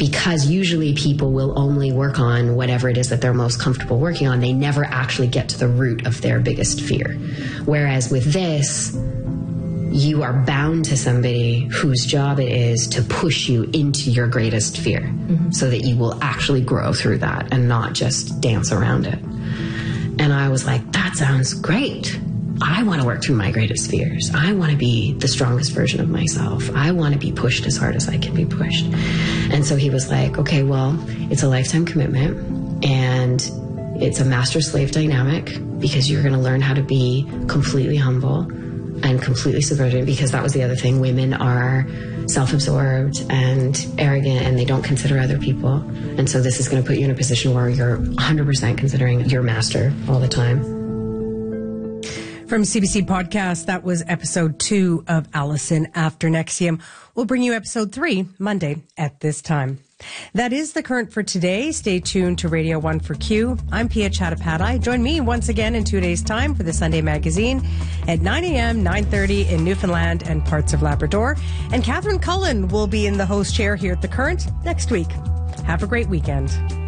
because usually people will only work on whatever it is that they're most comfortable working on, they never actually get to the root of their biggest fear. Whereas with this, you are bound to somebody whose job it is to push you into your greatest fear, so that you will actually grow through that and not just dance around it. And I was like, that sounds great. I want to work through my greatest fears. I want to be the strongest version of myself. I want to be pushed as hard as I can be pushed. And so he was like, okay, well, it's a lifetime commitment and it's a master-slave dynamic, because you're going to learn how to be completely humble and completely subversive, because that was the other thing. Women are self-absorbed and arrogant, and they don't consider other people. And so this is going to put you in a position where you're 100% considering your master all the time. From CBC Podcast, that was episode 2 of Allison After NXIVM. We'll bring you episode 3 Monday at this time. That is the current for today. Stay tuned to Radio 1 for Q. I'm Pia Chattopadhyay. Join me once again in 2 days' time for the Sunday Magazine at 9 a.m., 9:30 in Newfoundland and parts of Labrador. And Catherine Cullen will be in the host chair here at the Current next week. Have a great weekend.